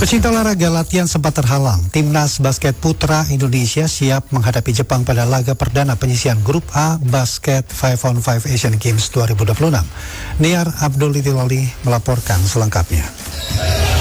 Pecinta olahraga latihan sempat terhalang. Timnas basket putra Indonesia siap menghadapi Jepang pada laga perdana penyisian Grup A Basket 5on5 Asian Games 2026. Niar Abdul Itiloli melaporkan selengkapnya.